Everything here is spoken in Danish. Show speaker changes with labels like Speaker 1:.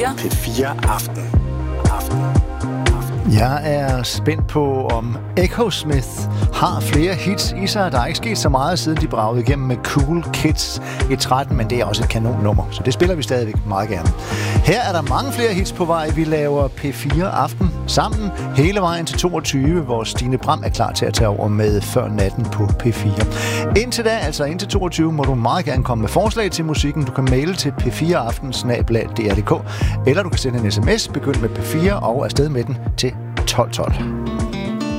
Speaker 1: P4 Aften.
Speaker 2: Jeg er spændt på, om Echosmith har flere hits i sig. Der er ikke sket så meget, siden de bragede igennem med Cool Kids i 13, men det er også et kanonnummer, så det spiller vi stadigvæk meget gerne. Her er der mange flere hits på vej. Vi laver P4 Aften sammen hele vejen til 22, hvor Stine Bram er klar til at tage over med Før Natten på P4. Indtil da, altså indtil 22, må du meget gerne komme med forslag til musikken. Du kan maile til p4aften@dr.dk, eller du kan sende en sms, begynd med P4 og afsted med den til 1212.